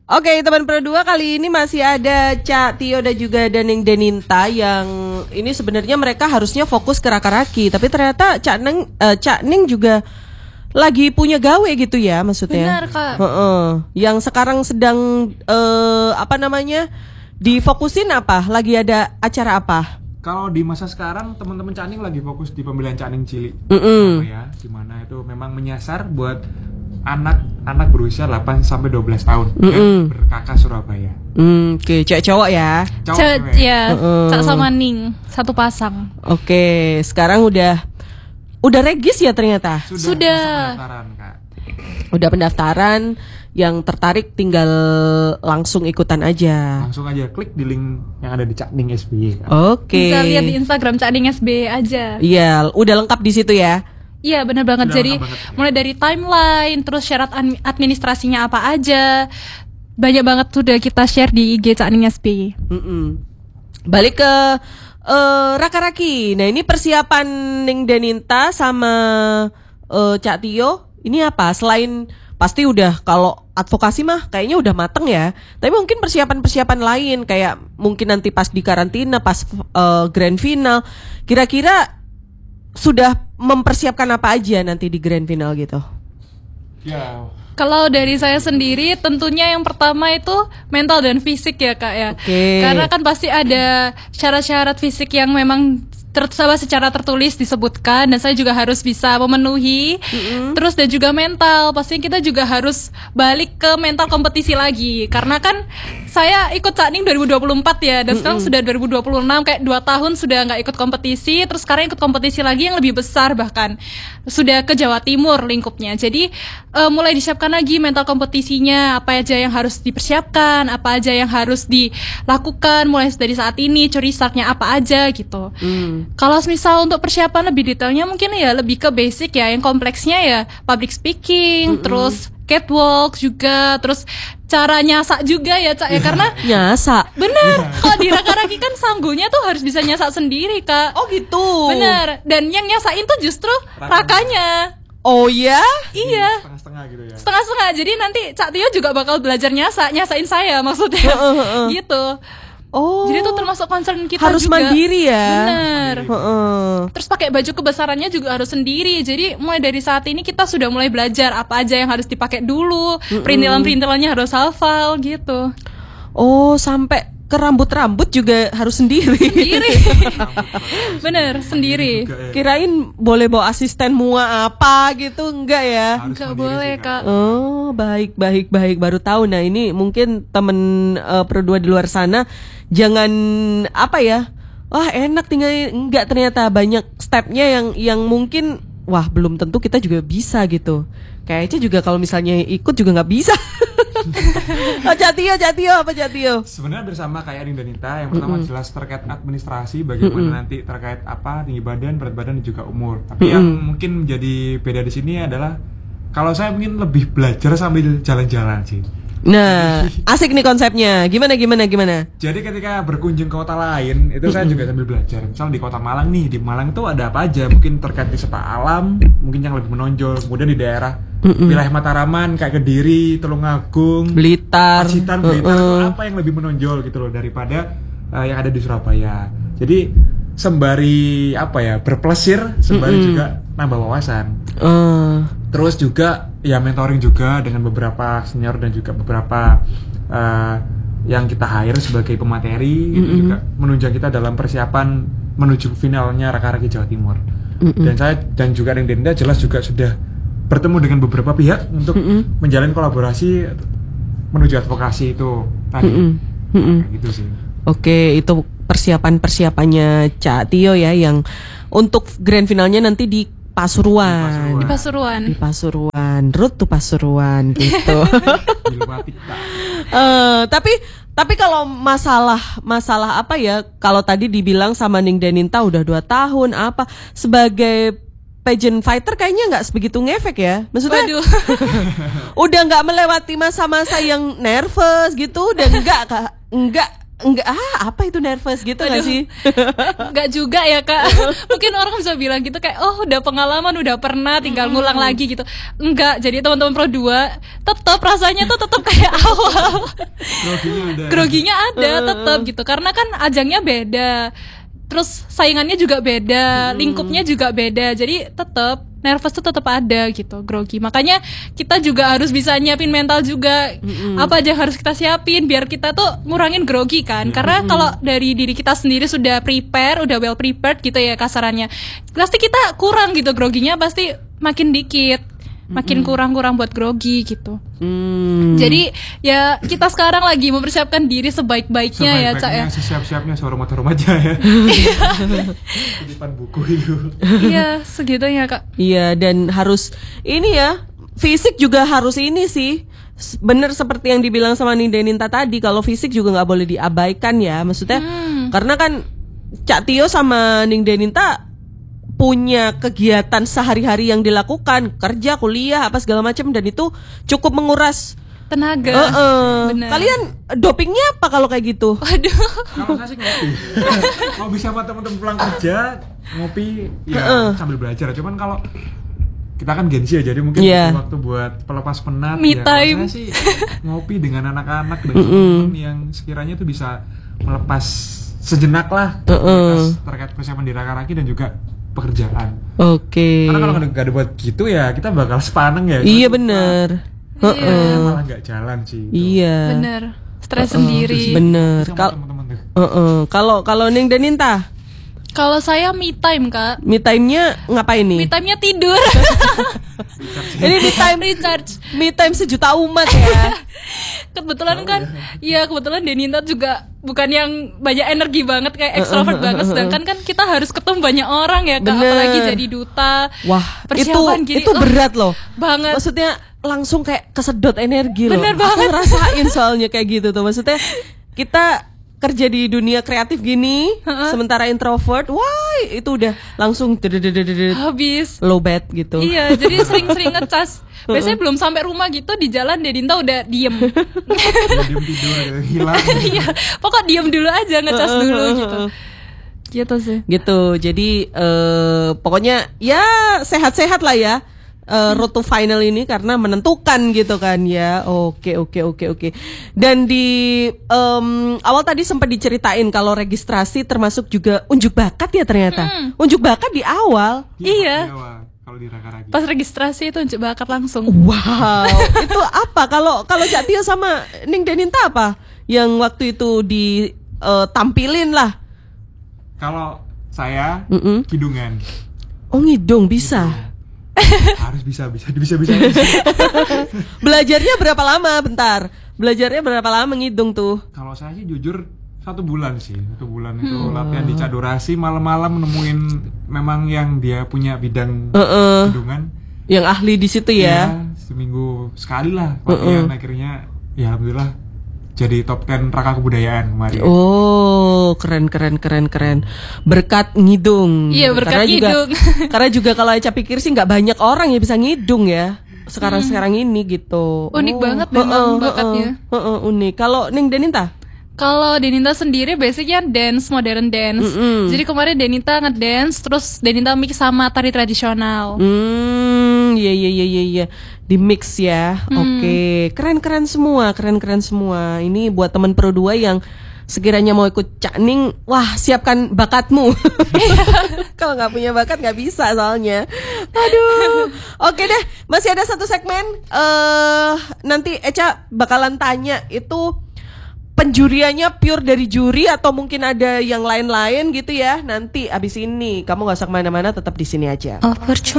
Oke, teman Pro 2, kali ini masih ada Cak Tio dan juga Daning Deninta yang ini sebenarnya mereka harusnya fokus ke Raka-Raki, tapi ternyata Cak Ning juga lagi punya gawe gitu ya maksudnya. Benar, Kak. Yang sekarang sedang difokusin apa? Lagi ada acara apa? Kalau di masa sekarang teman-teman Cak Ning lagi fokus di pembelian Cak Ning Cilik. Ya, dimana itu memang menyasar buat anak berusia 8 sampai 12 tahun yang berkakak Surabaya. Oke, cewek cowok ya. Cowok Ya, Cak sama Ning satu pasang. Oke, sekarang udah regis ya ternyata. Sudah. Pendaftaran, Kak. Udah pendaftaran, yang tertarik tinggal langsung ikutan aja. Langsung aja klik di link yang ada di Cak Ning SBY, Kak. Oke. Bisa lihat di Instagram Cak Ning SB aja. Iya, udah lengkap di situ ya. Iya, benar banget. Udah Jadi lengkap banget, ya. mulai dari timeline, terus syarat administrasinya apa aja. Banyak banget sudah kita share di IG Cak Ning SB. Balik ke Raka-Raki. Nah, ini persiapan Ning Deninta sama Cak Tio. Ini apa? Selain pasti udah, kalau advokasi mah kayaknya udah mateng ya. Tapi mungkin persiapan-persiapan lain kayak mungkin nanti pas di karantina, pas grand final. Kira-kira sudah mempersiapkan apa aja nanti di grand final gitu? Ya. Kalau dari saya sendiri tentunya yang pertama itu mental dan fisik ya, Kak ya. Oke. Karena kan pasti ada syarat-syarat fisik yang memang secara tertulis disebutkan, dan saya juga harus bisa memenuhi. Terus dan juga mental, pastinya kita juga harus balik ke mental kompetisi lagi, karena kan saya ikut Cak Ning 2024 ya, dan sekarang sudah 2026, kayak 2 tahun sudah nggak ikut kompetisi, terus sekarang ikut kompetisi lagi yang lebih besar, bahkan sudah ke Jawa Timur lingkupnya. Jadi mulai disiapkan lagi mental kompetisinya, apa aja yang harus dipersiapkan, apa aja yang harus dilakukan mulai dari saat ini, curi startnya apa aja gitu. Kalau misal untuk persiapan lebih detailnya mungkin ya lebih ke basic ya, yang kompleksnya ya public speaking, terus catwalk juga, terus cara nyasak juga ya, Cak ya, karena Nyasa. bener, kalau di Raka-Raki kan sanggulnya tuh harus bisa nyasak sendiri, Kak. Oh gitu. Bener, dan yang nyasain tuh justru rakanya. Oh ya? Iya, Setengah-setengah gitu ya. setengah-setengah. Jadi nanti Cak Tio juga bakal belajar nyasain saya maksudnya. Gitu. Oh. Jadi itu termasuk concern kita harus juga. mandiri ya. Bener. Heeh. Terus pakai baju kebesarannya juga harus sendiri. Jadi mulai dari saat ini kita sudah mulai belajar apa aja yang harus dipakai dulu. Perintilan-perintilannya harus hafal gitu. Oh, sampai ke rambut-rambut juga harus sendiri. Sendiri. Bener, sendiri. Kirain boleh bawa asisten mua apa gitu, enggak ya? Harus Enggak mandiri boleh, sih, Kak. Kak. Oh, baik, baru tahu. Nah, ini mungkin temen Pro 2 di luar sana jangan apa ya? Wah, enak tinggal, enggak, ternyata banyak stepnya yang mungkin wah, belum tentu kita juga bisa gitu. Kayaknya juga kalau misalnya ikut juga nggak bisa. Oh, Cak Tio, apa Cak Tio? Sebenarnya bersama kayak Ning Deninta, yang pertama jelas terkait administrasi, bagaimana nanti terkait apa tinggi badan, berat badan dan juga umur. Tapi yang mungkin menjadi beda di sini adalah kalau saya mungkin lebih belajar sambil jalan-jalan sih. Nah, asik nih konsepnya. Gimana? Jadi ketika berkunjung ke kota lain, itu saya juga sambil belajar. Misal di kota Malang nih, di Malang itu ada apa aja? Mungkin terkait wisata alam, mungkin yang lebih menonjol. Kemudian di daerah wilayah Mataraman, kayak Kediri, Tulungagung, Blitar. Pacitan, Blitar, itu apa yang lebih menonjol gitu loh daripada yang ada di Surabaya. Jadi sembari apa ya, berplesir, sembari juga nambah wawasan. Terus juga ya mentoring juga dengan beberapa senior dan juga beberapa yang kita hire sebagai pemateri, itu juga menunjang kita dalam persiapan menuju finalnya Raka-Raki Jawa Timur. Dan saya dan juga Ning Deninta jelas juga sudah bertemu dengan beberapa pihak untuk menjalin kolaborasi menuju advokasi itu tadi. Gitu sih. Oke, itu persiapannya Cak Tio ya, yang untuk grand finalnya nanti di Pasuruan. Di Pasuruan. Di Pasuruan, root to Pasuruan gitu. Di Lumatik, Kak. Tapi kalau masalah apa ya, kalau tadi dibilang sama Ning Deninta udah 2 tahun apa sebagai pageant fighter kayaknya nggak sebegitu ngefek ya, maksudnya. Waduh. Udah nggak melewati masa-masa yang nervous gitu, dan nggak enggak apa itu nervous gitu nggak sih? Enggak juga ya Kak. Mungkin orang bisa bilang gitu kayak oh udah pengalaman, udah pernah, tinggal ngulang lagi gitu. Enggak, jadi teman-teman Pro 2 tetap rasanya tuh tetap kayak awal. Groginya ada tetap gitu. Karena kan ajangnya beda. Terus saingannya juga beda, lingkupnya juga beda. Jadi tetap nervous tuh tetap ada gitu, grogi. Makanya kita juga harus bisa nyiapin mental juga. Apa aja harus kita siapin biar kita tuh ngurangin grogi kan. Karena kalau dari diri kita sendiri sudah prepare, udah well prepared gitu ya kasarannya, pasti kita kurang gitu, groginya pasti makin dikit, makin kurang buat grogi gitu. Jadi ya kita sekarang lagi mempersiapkan diri sebaik-baiknya ya Cak ya. Sesiap-siapnya seorang motor remaja ya. Kutipan buku itu. Iya segitunya Kak. Iya, dan harus ini ya, fisik juga harus ini sih. Bener seperti yang dibilang sama Ninta tadi, kalau fisik juga nggak boleh diabaikan ya. Maksudnya karena kan Cak Tio sama Ninta punya kegiatan sehari-hari yang dilakukan, kerja, kuliah, apa segala macam, dan itu cukup menguras tenaga. Bener. Kalian dopingnya apa kalau kayak gitu? Waduh. Kalau saya sih ngopi. Mau bisa sama teman-teman pulang kerja ngopi ya sambil belajar. Cuman kalau kita kan gengsi ya, jadi mungkin butuh waktu buat pelepas penat. Me ya. time. Saya sih ngopi dengan anak-anak, dengan teman-teman yang sekiranya itu bisa melepas sejenak lah terkait persiapan di Raka-Raki dan juga pekerjaan. Oke. Karena kalau nggak ada buat gitu ya kita bakal sepaneng ya. Iya benar. Malah nggak jalan sih. Iya. Bener. Stres sendiri. Bener. Kalau Ning dan Ninta? Kalau saya me time Kak. Me time-nya ngapain nih? Me time-nya tidur. Ini me time recharge. Me time sejuta umat ya. Kebetulan kan, ya kebetulan Deninta juga bukan yang banyak energi banget kayak ekstrovert banget, sedangkan kan kita harus ketemu banyak orang ya Kak, apalagi jadi duta. Wah, itu berat loh. Banget. Maksudnya langsung kayak kesedot energi loh. Bener banget. Aku ngerasain soalnya kayak gitu tuh. Maksudnya kita kerja di dunia kreatif gini, sementara introvert, wah itu udah langsung habis low bat gitu. Iya, jadi sering-sering ngecas. Biasanya belum sampai rumah gitu di jalan Deninta udah diem. Diem tidur hilang. Iya, pokok diem dulu aja, ngecas dulu gitu. Gitu sih. Gitu. Jadi pokoknya ya sehat-sehat lah ya. Road to final ini karena menentukan gitu kan ya. Oke. Dan di awal tadi sempat diceritain kalau registrasi termasuk juga unjuk bakat ya ternyata. Unjuk bakat di awal. Iya. Kalau di Raka-Raki. Pas registrasi itu unjuk bakat langsung. Wow. Itu apa? Kalau Cak Tio sama Ning Deninta apa yang waktu itu ditampilin lah? Kalau saya kidungan. Oh ngidung bisa. Harus bisa. Belajarnya berapa lama? Bentar. Belajarnya berapa lama ngidung tuh? Kalau saya sih jujur 1 bulan sih. 1 bulan itu latihan di Cadorasi, malam-malam nemuin memang yang dia punya bidang hidungan. Yang ahli di situ ya. Iya, seminggu sekali lah latihan, akhirnya ya alhamdulillah jadi top 10 Raka Kebudayaan kemarin. Oh, keren. Berkat ngidung. Iya, berkat ngidung. Karena juga kalau Eca pikir sih nggak banyak orang yang bisa ngidung ya. Sekarang ini gitu. Unik banget memang bakatnya. Unik. Kalau Ning Deninta? Kalau Deninta sendiri basicnya dance, modern dance. Jadi kemarin Deninta ngedance, terus Deninta mix sama tari tradisional. Iya. Di mix ya. Oke. Keren semua. Ini buat teman Pro 2 yang sekiranya mau ikut Cak Ning, wah siapkan bakatmu. Kalau nggak punya bakat nggak bisa soalnya. Aduh. Oke deh, masih ada 1 segmen. Nanti Eca bakalan tanya itu penjuriannya pure dari juri atau mungkin ada yang lain-lain gitu ya. Nanti abis ini kamu nggak usah kemana-mana, tetap di sini aja. Oh percuma